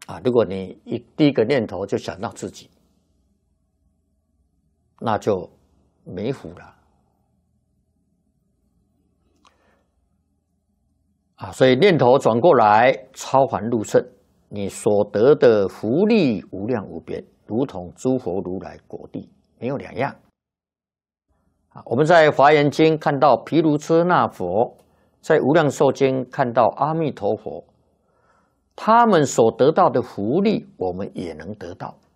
啊，如果你第一个念头就想到自己，那就没福了啊！所以念头转过来，超凡入圣，你所得的福利无量无边，如同诸佛如来果地，没有两样。啊，我们在华严经看到毗卢遮那佛，在无量寿经看到阿弥陀佛。他们所得到的福利，我们也能得到。